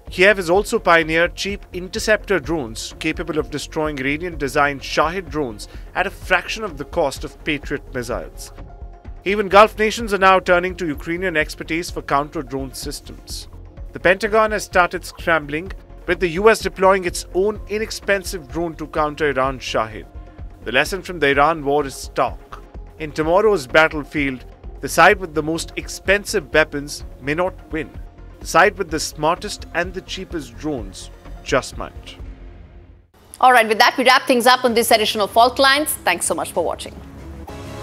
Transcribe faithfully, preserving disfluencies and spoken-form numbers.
Kiev has also pioneered cheap interceptor drones capable of destroying Iranian-designed Shahid drones at a fraction of the cost of Patriot missiles. Even Gulf nations are now turning to Ukrainian expertise for counter-drone systems. The Pentagon has started scrambling, with the U S deploying its own inexpensive drone to counter Iran's Shahid. The lesson from the Iran war is stark. In tomorrow's battlefield, the side with the most expensive weapons may not win. The side with the smartest and the cheapest drones just might. All right, with that, we wrap things up on this edition of Fault Lines. Thanks so much for watching.